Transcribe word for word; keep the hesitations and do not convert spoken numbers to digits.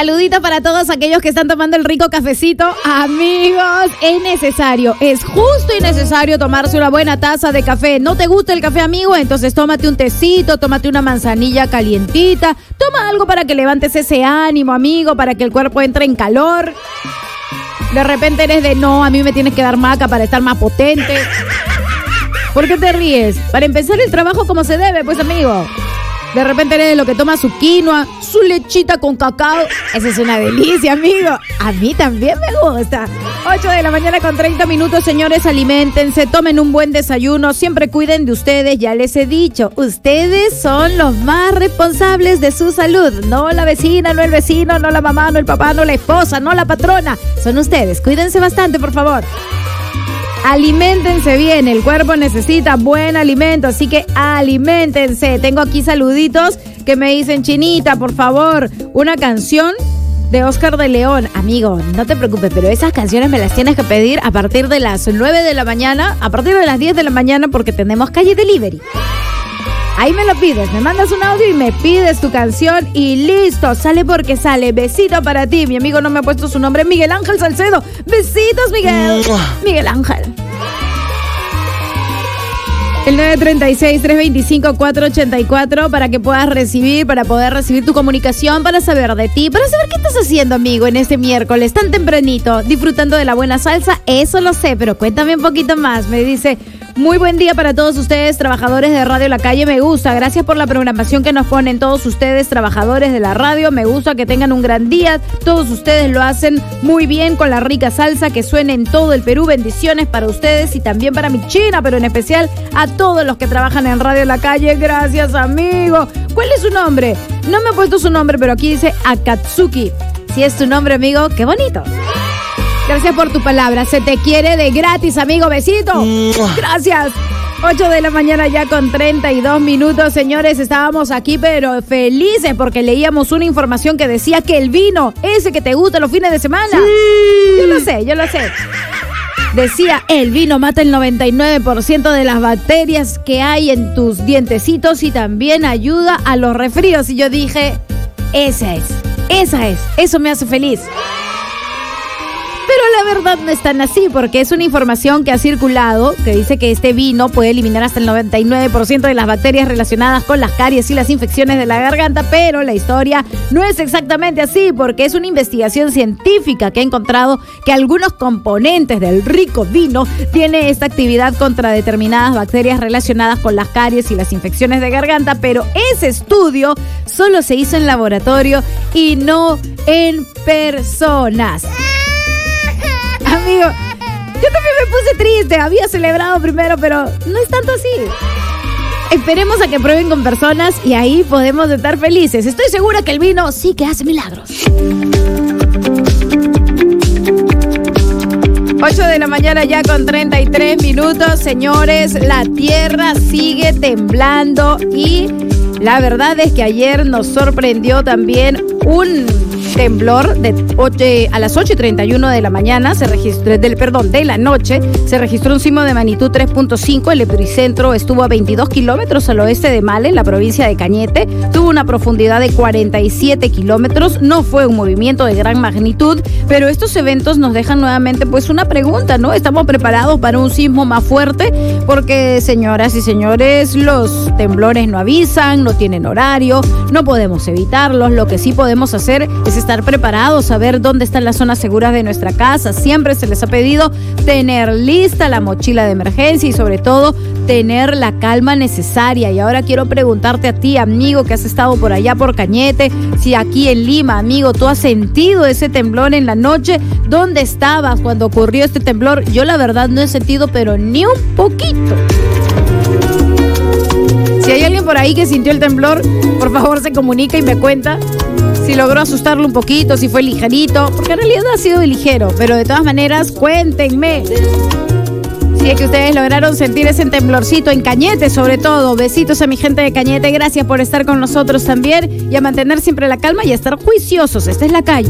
Saluditos para todos aquellos que están tomando el rico cafecito. Amigos, es necesario, es justo y necesario tomarse una buena taza de café. ¿No te gusta el café, amigo? Entonces tómate un tecito, tómate una manzanilla calientita. Toma algo para que levantes ese ánimo, amigo, para que el cuerpo entre en calor. De repente eres de, no, a mí me tienes que dar maca para estar más potente. ¿Por qué te ríes? Para empezar el trabajo como se debe, pues, amigo. De repente eres de lo que toma su quinoa, su lechita con cacao. Esa es una delicia, amigo. A mí también me gusta. ocho de la mañana con treinta minutos, señores, aliméntense, tomen un buen desayuno, siempre cuiden de ustedes, ya les he dicho. Ustedes son los más responsables de su salud. No la vecina, no el vecino, no la mamá, no el papá, no la esposa, no la patrona. Son ustedes. Cuídense bastante, por favor. Aliméntense bien, el cuerpo necesita buen alimento, así que aliméntense. Tengo aquí saluditos que me dicen, Chinita, por favor, una canción de Oscar de León. Amigo, no te preocupes, pero esas canciones me las tienes que pedir a partir de las nueve de la mañana, a partir de las diez de la mañana, porque tenemos calle delivery. Ahí me lo pides, me mandas un audio y me pides tu canción y listo, sale porque sale. Besito para ti, mi amigo no me ha puesto su nombre, Miguel Ángel Salcedo. Besitos, Miguel. Miguel Ángel. El nueve tres seis, tres dos cinco, cuatro ocho cuatro para que puedas recibir, para poder recibir tu comunicación, para saber de ti, para saber qué estás haciendo, amigo, en este miércoles tan tempranito, disfrutando de la buena salsa. Eso lo sé, pero cuéntame un poquito más. Me dice, muy buen día para todos ustedes, trabajadores de Radio La Calle. Me gusta, gracias por la programación que nos ponen todos ustedes, trabajadores de la radio. Me gusta que tengan un gran día. Todos ustedes lo hacen muy bien con la rica salsa que suena en todo el Perú. Bendiciones para ustedes y también para mi China, pero en especial a todos los que trabajan en Radio La Calle. Gracias, amigo. ¿Cuál es su nombre? No me ha puesto su nombre, pero aquí dice Akatsuki. Si es tu nombre, amigo, qué bonito. Gracias por tu palabra. Se te quiere de gratis, amigo. Besito. Gracias. ocho de la mañana ya con treinta y dos minutos. Señores, estábamos aquí pero felices porque leíamos una información que decía que el vino, ese que te gusta los fines de semana. Sí. Yo lo sé, yo lo sé. Decía, el vino mata el noventa y nueve por ciento de las bacterias que hay en tus dientecitos y también ayuda a los resfríos. Y yo dije, esa es, esa es, eso me hace feliz. Pero la verdad no es tan así, porque es una información que ha circulado que dice que este vino puede eliminar hasta el noventa y nueve por ciento de las bacterias relacionadas con las caries y las infecciones de la garganta, pero la historia no es exactamente así, porque es una investigación científica que ha encontrado que algunos componentes del rico vino tienen esta actividad contra determinadas bacterias relacionadas con las caries y las infecciones de garganta, pero ese estudio solo se hizo en laboratorio y no en personas. Amigo, yo también me puse triste, había celebrado primero, pero no es tanto así. Esperemos a que prueben con personas y ahí podemos estar felices. Estoy segura que el vino sí que hace milagros. ocho de la mañana ya con treinta y tres minutos. Señores, la tierra sigue temblando y la verdad es que ayer nos sorprendió también un temblor de ocho, a las ocho y treinta y uno de la mañana, se registró, del, perdón, de la noche, se registró un sismo de magnitud tres punto cinco. El epicentro estuvo a veintidós kilómetros al oeste de Male, en la provincia de Cañete. Tuvo una profundidad de cuarenta y siete kilómetros. No fue un movimiento de gran magnitud, pero estos eventos nos dejan nuevamente pues una pregunta, ¿no? ¿Estamos preparados para un sismo más fuerte? Porque, señoras y señores, los temblores no avisan, no tienen horario, no podemos evitarlos. Lo que sí podemos hacer es estar preparados, saber dónde están las zonas seguras de nuestra casa. Siempre se les ha pedido tener lista la mochila de emergencia y sobre todo tener la calma necesaria. Y ahora quiero preguntarte a ti, amigo, que has estado por allá por Cañete, si aquí en Lima, amigo, tú has sentido ese temblor en la noche. ¿Dónde estabas cuando ocurrió este temblor? Yo la verdad no he sentido pero ni un poquito. Si hay alguien por ahí que sintió el temblor, por favor se comunica y me cuenta si logró asustarlo un poquito, si fue ligerito, porque en realidad ha sido ligero, pero de todas maneras, cuéntenme si es que ustedes lograron sentir ese temblorcito en Cañete, sobre todo. Besitos a mi gente de Cañete, gracias por estar con nosotros también y a mantener siempre la calma y a estar juiciosos. Esta es La Calle.